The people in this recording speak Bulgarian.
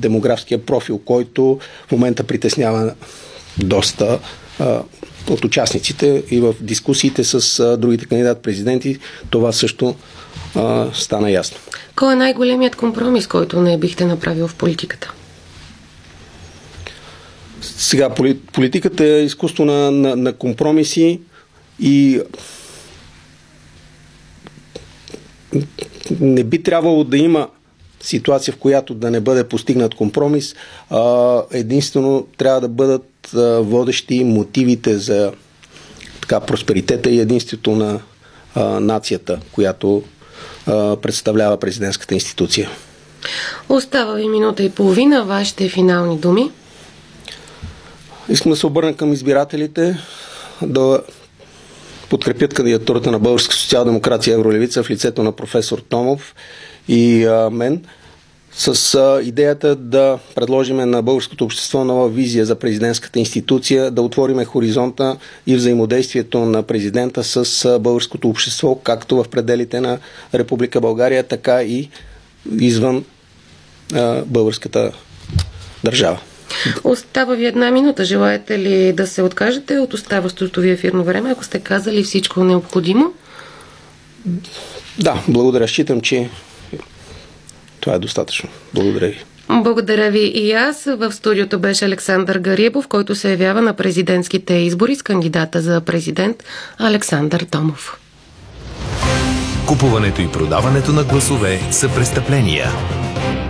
демографския профил, който в момента притеснява доста от участниците и в дискусиите с другите кандидат-президенти. Това също стана ясно. Кой е най-големият компромис, който не бихте направил в политиката? Сега, политиката е изкуство на компромиси и не би трябвало да има ситуация, в която да не бъде постигнат компромис. Единствено трябва да бъдат водещи мотивите за просперитета и единството на нацията, която представлява президентската институция. Остава ви минута и половина. Вашите финални думи? Искам да се обърна към избирателите да подкрепят кандидатурата на Българска социал-демокрация и Евролевица в лицето на професор Томов и мен, с идеята да предложим на българското общество нова визия за президентската институция, да отвориме хоризонта и взаимодействието на президента с българското общество, както в пределите на Република България, така и извън българската държава. Остава ви една минута. Желаете ли да се откажете от оставащото ви ефирно време, ако сте казали всичко необходимо? Да, благодаря. Считам, че това е достатъчно. Благодаря ви. Благодаря ви и аз. В студиото беше Александър Гарибов, който се явява на президентските избори с кандидата за президент Александър Томов. Купуването и продаването на гласове са престъпления.